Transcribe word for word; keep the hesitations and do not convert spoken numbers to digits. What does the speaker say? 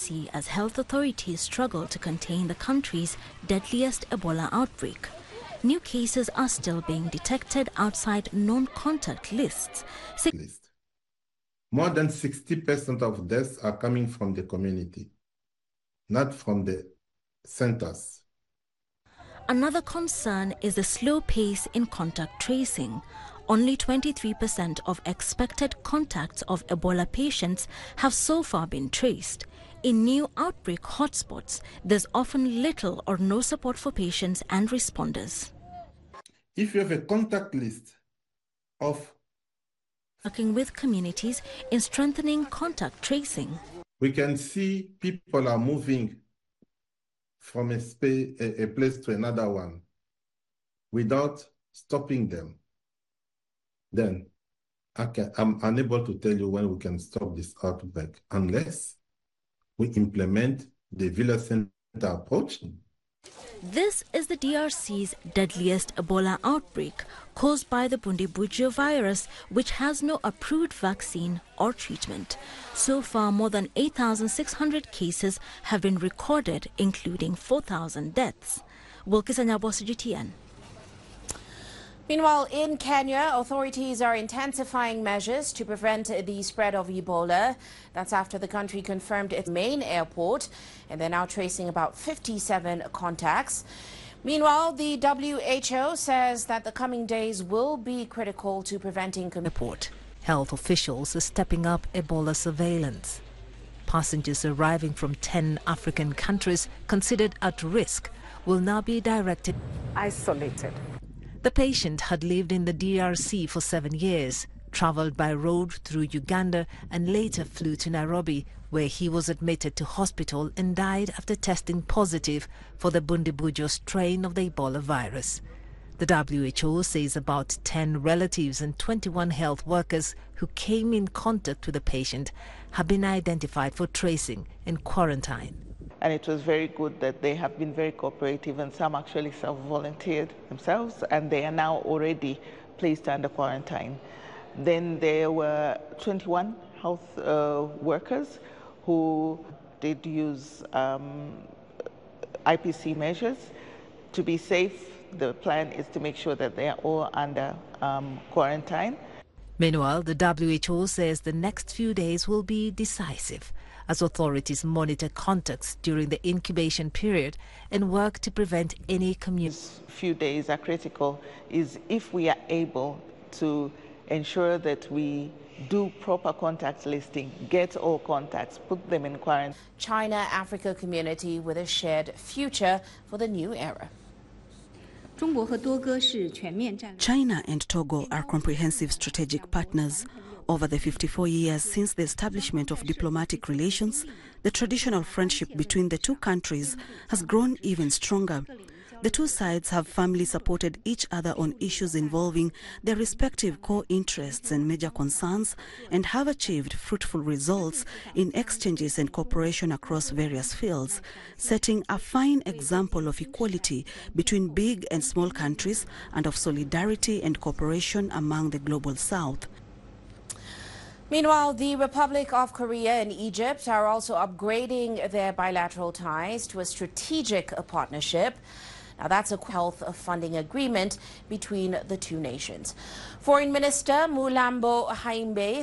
C as health authorities struggle to contain the country's deadliest Ebola outbreak. New cases are still being detected outside non-contact lists. List. More than sixty percent of deaths are coming from the community, not from the centers. Another concern is the slow pace in contact tracing. Only twenty-three percent of expected contacts of Ebola patients have so far been traced. In new outbreak hotspots, there's often little or no support for patients and responders. If you have a contact list of Working with communities in strengthening contact tracing, we can see people are moving from a, space, a, a place to another one without stopping them. Then I can, I'm unable to tell you when we can stop this outbreak unless we implement the village center approach. This is the D R C's deadliest Ebola outbreak caused by the Bundibugyo virus, which has no approved vaccine or treatment. So far, more than eight thousand six hundred cases have been recorded, including four thousand deaths. Wilkisanyabo, G T N. Meanwhile, in Kenya, authorities are intensifying measures to prevent the spread of Ebola. That's after the country confirmed its main airport, and they're now tracing about fifty-seven contacts. Meanwhile, the W H O says that the coming days will be critical to preventing... Report. Health officials are stepping up Ebola surveillance. Passengers arriving from ten African countries considered at risk will now be directed... Isolated. The patient had lived in the D R C for seven years, travelled by road through Uganda and later flew to Nairobi, where he was admitted to hospital and died after testing positive for the Bundibugyo strain of the Ebola virus. The W H O says about ten relatives and twenty-one health workers who came in contact with the patient have been identified for tracing and quarantine. And it was very good that they have been very cooperative, and some actually self-volunteered themselves, and they are now already placed under quarantine. Then there were twenty-one health uh, workers who did use um, I P C measures. To be safe, the plan is to make sure that they are all under um, quarantine. Meanwhile, the W H O says the next few days will be decisive as authorities monitor contacts during the incubation period and work to prevent any community. These few days are critical is if we are able to ensure that we do proper contact listing, get all contacts, put them in quarantine. China-Africa community with a shared future for the new era. China and Togo are comprehensive strategic partners. Over the fifty-four years since the establishment of diplomatic relations, the traditional friendship between the two countries has grown even stronger. The two sides have firmly supported each other on issues involving their respective core interests and major concerns, and have achieved fruitful results in exchanges and cooperation across various fields, setting a fine example of equality between big and small countries and of solidarity and cooperation among the global south. Meanwhile, the Republic of Korea and Egypt are also upgrading their bilateral ties to a strategic partnership. Now, that's a health funding agreement between the two nations. Foreign Minister Mulambo Haimbe